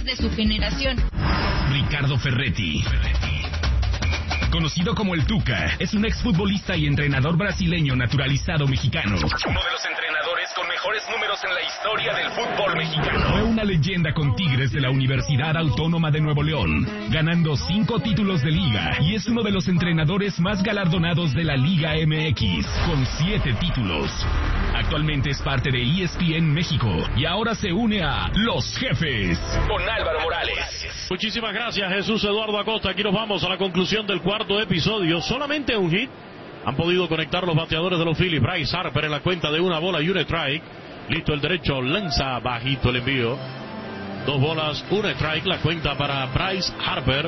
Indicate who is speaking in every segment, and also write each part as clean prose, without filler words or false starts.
Speaker 1: mejores de su generación.
Speaker 2: Ricardo Ferretti, conocido como el Tuca, es un exfutbolista y entrenador brasileño naturalizado mexicano. Uno de los entrenadores con mejores números en la historia del fútbol mexicano. Fue una leyenda con Tigres de la Universidad Autónoma de Nuevo León, ganando 5 títulos de liga, y es uno de los entrenadores más galardonados de la Liga MX, con 7 títulos. Actualmente es parte de ESPN México y ahora se une a Los Jefes con Álvaro Morales.
Speaker 3: Muchísimas gracias, Jesús Eduardo Acosta. Aquí nos vamos a la conclusión del cuarto episodio. Solamente un hit han podido conectar los bateadores de los Phillies. Bryce Harper en la cuenta de 1 bola y 1 strike. Listo el derecho, lanza bajito el envío. 2 bolas, 1 strike, la cuenta para Bryce Harper.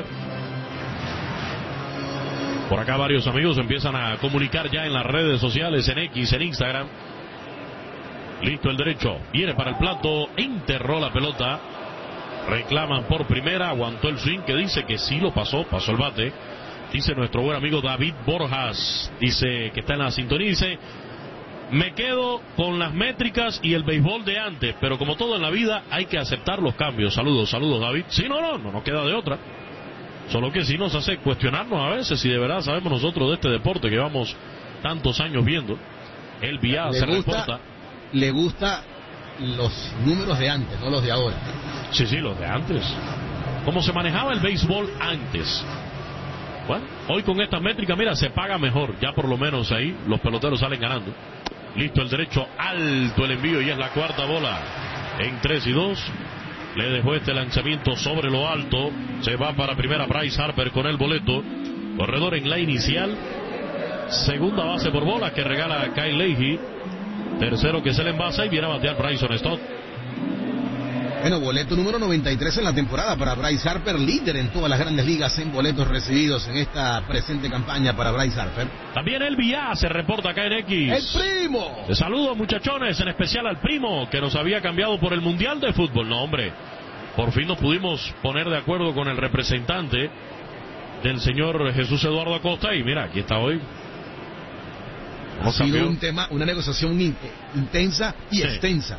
Speaker 3: Por acá varios amigos empiezan a comunicar ya en las redes sociales, en X, en Instagram. Listo el derecho, viene para el plato, enterró la pelota. Reclaman por primera, aguantó el swing, que dice que sí lo pasó el bate. Dice nuestro buen amigo David Borjas, dice que está en la sintonía, dice: me quedo con las métricas y el béisbol de antes, pero como todo en la vida hay que aceptar los cambios. Saludos David. Sí, no nos queda de otra. Solo que sí nos hace cuestionarnos a veces si de verdad sabemos nosotros de este deporte que llevamos tantos años viendo. El VIA se reporta.
Speaker 4: Le gusta los números de antes, no los de ahora.
Speaker 3: Sí, los de antes. ¿Cómo se manejaba el béisbol antes? Bueno, hoy con estas métricas, mira, se paga mejor. Ya por lo menos ahí los peloteros salen ganando. Listo el derecho, alto el envío y es la cuarta bola. En 3-2. Le dejó este lanzamiento sobre lo alto. Se va para primera Bryce Harper con el boleto. Corredor en la inicial. Segunda base por bola que regala Kyle Leahy. Tercero que se le envasa y viene a batear Bryson Stott.
Speaker 4: Bueno, boleto número 93 en la temporada para Bryce Harper, líder en todas las grandes ligas en boletos recibidos en esta presente campaña para Bryce Harper.
Speaker 3: También el VIA se reporta acá en X.
Speaker 4: ¡El primo!
Speaker 3: Les saludo, muchachones, en especial al primo que nos había cambiado por el Mundial de Fútbol. No, hombre, por fin nos pudimos poner de acuerdo con el representante del señor Jesús Eduardo Acosta y mira, aquí está hoy.
Speaker 4: Ha sido un tema, una negociación intensa y extensa.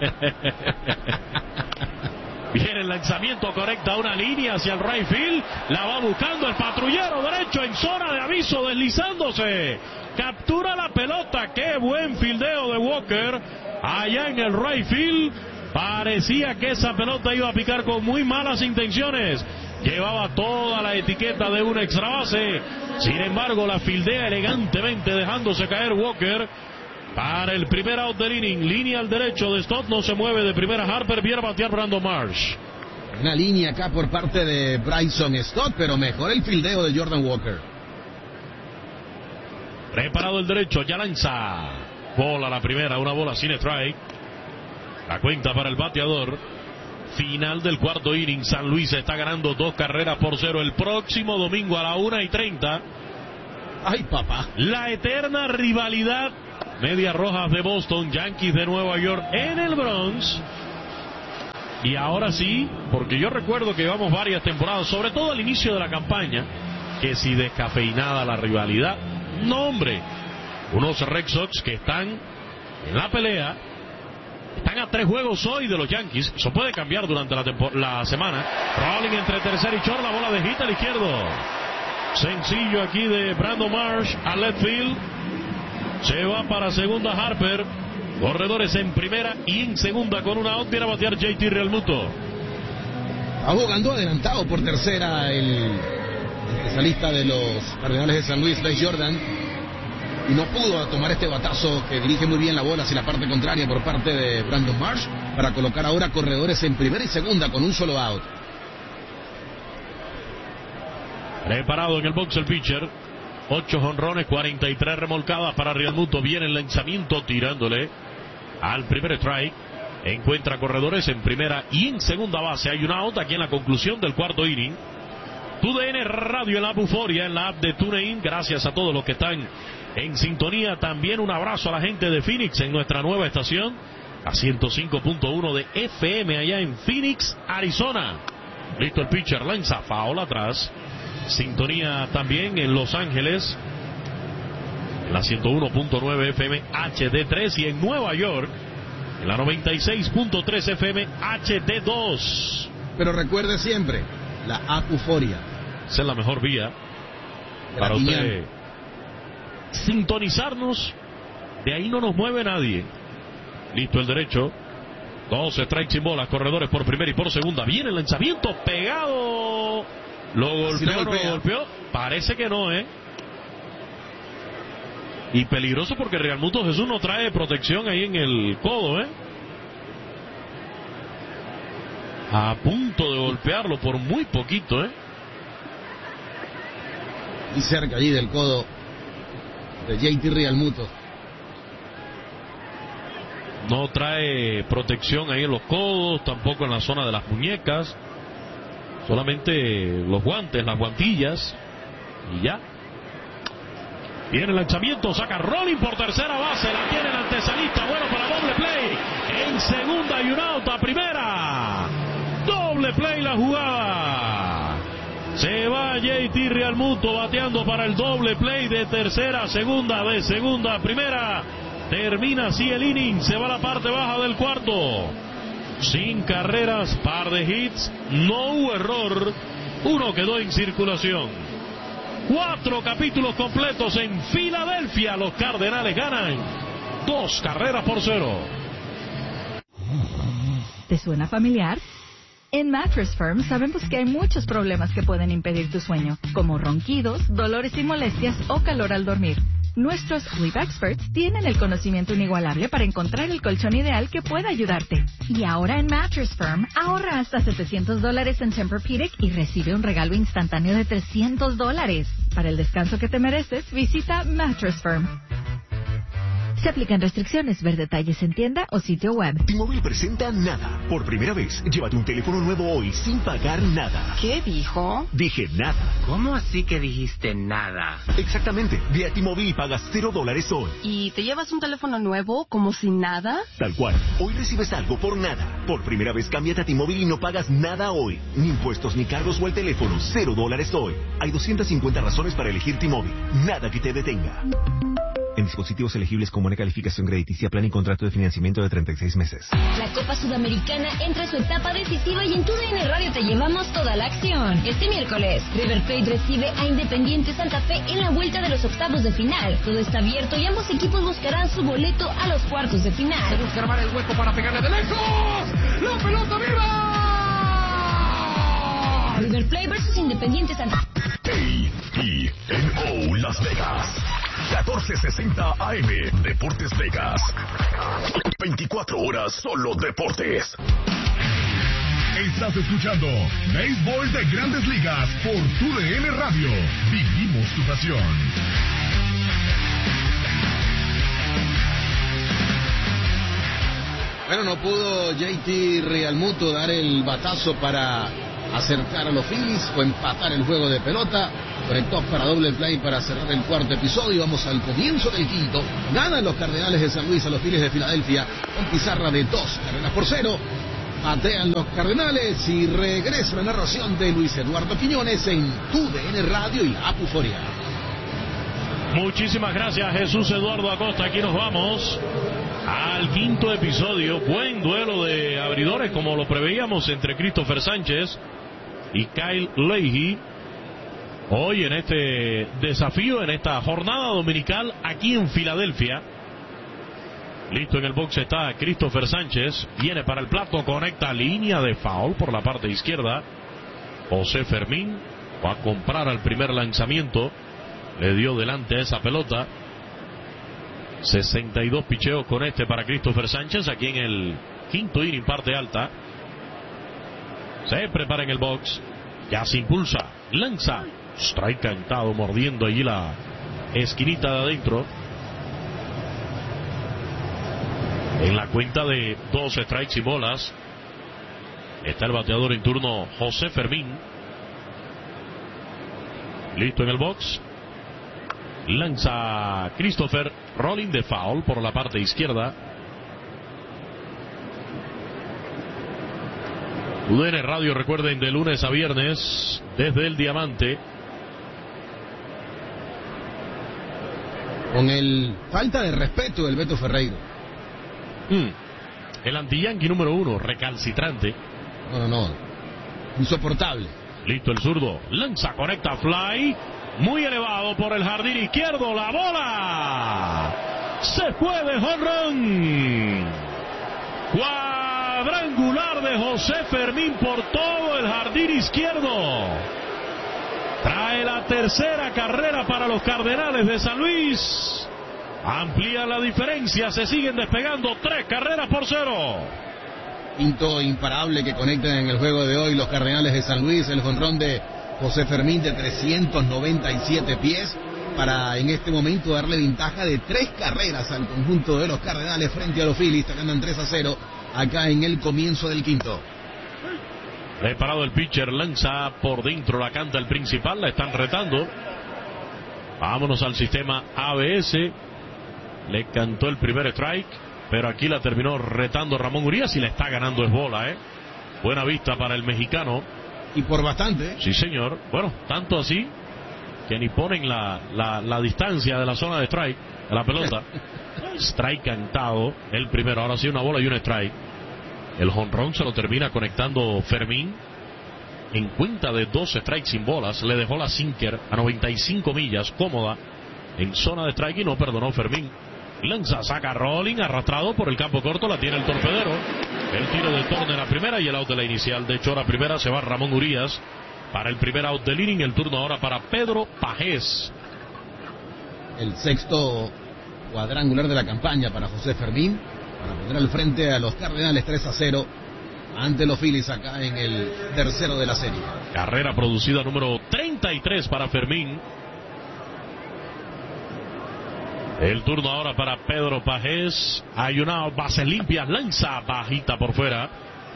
Speaker 3: Viene el lanzamiento, correcta una línea hacia el right field. La va buscando el patrullero derecho en zona de aviso, deslizándose. Captura la pelota. Qué buen fildeo de Walker allá en el right field. Parecía que esa pelota iba a picar con muy malas intenciones. Llevaba toda la etiqueta de una extra base. Sin embargo, la fildea elegantemente, dejándose caer Walker para el primer out del inning. Línea al derecho de Stott, no se mueve de primera Harper, viene a batear Brandon Marsh.
Speaker 4: Una línea acá por parte de Bryson Stott, pero mejor el fildeo de Jordan Walker.
Speaker 3: Preparado el derecho, ya lanza. Bola la primera, una bola sin strike. La cuenta para el bateador. Final del cuarto inning. San Luis está ganando 2-0 el próximo domingo a la 1:30.
Speaker 4: ¡Ay, papá!
Speaker 3: La eterna rivalidad. Medias Rojas de Boston, Yankees de Nueva York en el Bronx. Y ahora sí, porque yo recuerdo que llevamos varias temporadas, sobre todo al inicio de la campaña, que si descafeinada la rivalidad. No, hombre. Unos Red Sox que están en la pelea. Están a 3 juegos hoy de los Yankees. Eso puede cambiar durante la semana. Rolling entre tercer y short. La bola de hit al izquierdo. Sencillo aquí de Brandon Marsh al left field. Se va para segunda Harper. Corredores en primera y en segunda con una out. Viene a batear JT Realmuto.
Speaker 4: Está jugando adelantado por tercera el especialista de los Cardenales de San Luis, Leigh Jordan. Y no pudo tomar este batazo que dirige muy bien la bola hacia la parte contraria por parte de Brandon Marsh para colocar ahora corredores en primera y segunda con un solo out.
Speaker 3: Preparado en el box el pitcher. 8 jonrones, 43 remolcadas para Realmuto. Viene el lanzamiento tirándole al primer strike. Encuentra corredores en primera y en segunda base. Hay un out aquí en la conclusión del cuarto inning. TUDN Radio en la Buforia, en la app de TuneIn. Gracias a todos los que están en sintonía. También un abrazo a la gente de Phoenix en nuestra nueva estación, a 105.1 de FM allá en Phoenix, Arizona. Listo el pitcher, lanza foul atrás. Sintonía también en Los Ángeles, en la 101.9 FM HD3 y en Nueva York, en la 96.3 FM HD2.
Speaker 4: Pero recuerde siempre, la acuforia.
Speaker 3: Esa es la mejor vía para usted sintonizarnos. De ahí no nos mueve nadie. Listo el derecho. 2 strikes sin bolas, corredores por primera y por segunda. Viene el lanzamiento pegado. ¿Lo golpeó?
Speaker 4: Si
Speaker 3: ¿No lo golpeó? Parece que no, Y peligroso porque Realmuto Jesús no trae protección ahí en el codo, A punto de golpearlo por muy poquito,
Speaker 4: Y cerca allí del codo de JT Realmuto.
Speaker 3: No trae protección ahí en los codos, tampoco en la zona de las muñecas. Solamente los guantes, las guantillas. Y ya. Viene el lanzamiento, saca Rolling por tercera base. La tiene el antesalista, bueno para doble play. En segunda y un out a primera. Doble play la jugada. Se va JT Realmuto bateando para el doble play de tercera a segunda, de segunda a primera. Termina así el inning, se va a la parte baja del cuarto. Sin carreras, par de hits, no hubo error. Uno quedó en circulación. 4 capítulos completos en Filadelfia. Los Cardenales ganan 2-0.
Speaker 1: ¿Te suena familiar? En Mattress Firm sabemos que hay muchos problemas que pueden impedir tu sueño, como ronquidos, dolores y molestias o calor al dormir. Nuestros Sleep Experts tienen el conocimiento inigualable para encontrar el colchón ideal que pueda ayudarte. Y ahora en Mattress Firm, ahorra hasta $700 en Tempur-Pedic y recibe un regalo instantáneo de $300. Para el descanso que te mereces, visita Mattress Firm. Se aplican restricciones. Ver detalles en tienda o sitio web.
Speaker 5: T-Mobile presenta Nada. Por primera vez, llévate un teléfono nuevo hoy sin pagar nada.
Speaker 6: ¿Qué dijo?
Speaker 5: Dije nada.
Speaker 6: ¿Cómo así que dijiste nada?
Speaker 5: Exactamente. Ve a T-Mobile y pagas $0 hoy.
Speaker 6: ¿Y te llevas un teléfono nuevo como sin nada?
Speaker 5: Tal cual. Hoy recibes algo por nada. Por primera vez, cámbiate a T-Mobile y no pagas nada hoy. Ni impuestos, ni cargos o el teléfono. $0 hoy. Hay 250 razones para elegir T-Mobile. Nada que te detenga. En dispositivos elegibles con buena calificación crediticia, plan y contrato de financiamiento de 36 meses.
Speaker 7: La Copa Sudamericana entra a su etapa decisiva y en TUDN Radio te llevamos toda la acción. Este miércoles, River Plate recibe a Independiente Santa Fe en la vuelta de los octavos de final. Todo está abierto y ambos equipos buscarán su boleto a los cuartos de final.
Speaker 2: Se busca armar el hueco para pegarle de lejos. ¡La pelota viva!
Speaker 7: River Plate versus Independiente Santa Fe.
Speaker 2: KENO Las Vegas. 1460 AM, Deportes Vegas. 24 horas solo deportes. Estás escuchando Béisbol de Grandes Ligas por TUDN Radio. Vivimos tu pasión.
Speaker 4: Bueno, no pudo JT Realmuto dar el batazo para acercar a los Phillies o empatar el juego de pelota. Conectó para doble play para cerrar el cuarto episodio. Vamos al comienzo del quinto. Ganan los Cardenales de San Luis a los Phillies de Filadelfia con pizarra de 2-0. Batean los Cardenales y regresa la narración de Luis Eduardo Quiñones en TUDN Radio y la Apuforia.
Speaker 3: Muchísimas gracias, Jesús Eduardo Acosta. Aquí nos vamos al quinto episodio. Buen duelo de abridores, como lo preveíamos, entre Christopher Sánchez y Kyle Leahy. Hoy en este desafío, en esta jornada dominical aquí en Filadelfia. Listo en el box está Christopher Sánchez. Viene para el plato, conecta línea de foul por la parte izquierda. José Fermín va a comprar al primer lanzamiento. Le dio delante a esa pelota. 62 picheos con este para Christopher Sánchez aquí en el quinto inning, parte alta. Se prepara en el box. Ya se impulsa. Lanza. Strike cantado, mordiendo allí la esquinita de adentro. En la cuenta de 2 strikes y bolas está el bateador en turno, José Fermín. Listo en el box. Lanza Christopher, rolling de foul por la parte izquierda. TUDN Radio, recuerden, de lunes a viernes desde el Diamante.
Speaker 4: Con el falta de respeto del Beto Ferreiro.
Speaker 3: El anti-yankee número 1, recalcitrante.
Speaker 4: No. insoportable.
Speaker 3: Listo el zurdo, lanza, conecta, fly, muy elevado por el jardín izquierdo, la bola se fue de jonrón. Cuadrangular de José Fermín por todo el jardín izquierdo. Trae la tercera carrera para los Cardenales de San Luis. Amplía la diferencia, se siguen despegando 3-0.
Speaker 4: Quinto imparable que conectan en el juego de hoy los Cardenales de San Luis. El jonrón de José Fermín de 397 pies para en este momento darle ventaja de 3 carreras al conjunto de los Cardenales frente a los Phillies. Ganan 3-0 acá en el comienzo del quinto.
Speaker 3: Preparado el pitcher, lanza por dentro, la canta el principal, la están retando. Vámonos al sistema ABS. Le cantó el primer strike, pero aquí la terminó retando Ramón Urias y la está ganando es bola, Buena vista para el mexicano.
Speaker 4: Y por bastante.
Speaker 3: Sí, señor. Bueno, tanto así que ni ponen la distancia de la zona de strike de la pelota. Strike cantado, el primero. Ahora sí, una bola y un strike. El jonrón se lo termina conectando Fermín. En cuenta de 2 strikes sin bolas, le dejó la sinker a 95 millas, cómoda, en zona de strike y no perdonó Fermín. Lanza, saca rolling, arrastrado por el campo corto, la tiene el torpedero. El tiro de Turner a primera y el out de la inicial. De hecho, a la primera se va Ramón Urias para el primer out del inning. El turno ahora para Pedro Pagés.
Speaker 4: El sexto cuadrangular de la campaña para José Fermín, para poner al frente a los Cardenales 3-0 ante los Phillies acá en el tercero de la serie.
Speaker 3: Carrera producida número 33 para Fermín. El turno ahora para Pedro Pagés. Hay una base limpia, lanza bajita por fuera.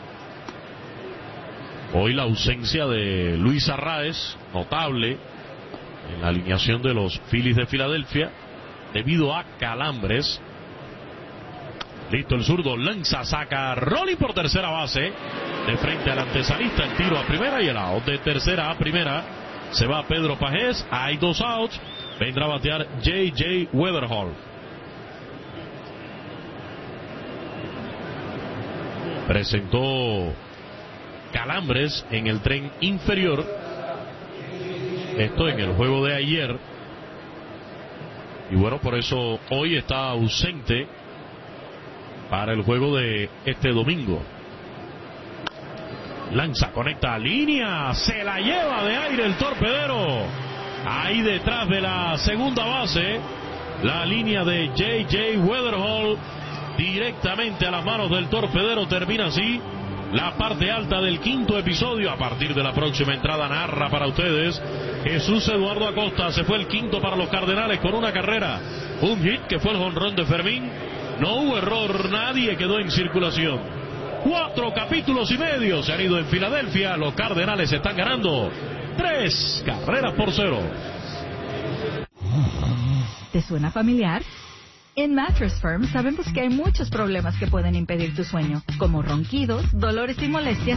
Speaker 3: Hoy la ausencia de Luis Arraez, notable en la alineación de los Phillies de Filadelfia, debido a calambres. Listo el zurdo, lanza, saca rolling por tercera base, de frente al antesalista, el tiro a primera y el out de tercera a primera. Se va Pedro Pagés, hay 2 outs. Vendrá a batear J.J. Weatherhall. Presentó calambres en el tren inferior. Esto en el juego de ayer. Y bueno, por eso hoy está ausente para el juego de este domingo. Lanza, conecta a línea, se la lleva de aire el torpedero. Ahí detrás de la segunda base, la línea de J.J. Weatherhall directamente a las manos del torpedero. Termina así la parte alta del quinto episodio. A partir de la próxima entrada narra para ustedes Jesús Eduardo Acosta. Se fue el quinto para los Cardenales con una carrera, un hit que fue el jonrón de Fermín. No hubo error, nadie quedó en circulación. 4 capítulos y medio se han ido en Filadelfia. Los Cardenales están ganando 3-0.
Speaker 1: ¿Te suena familiar? En Mattress Firm sabemos que hay muchos problemas que pueden impedir tu sueño, como ronquidos, dolores y molestias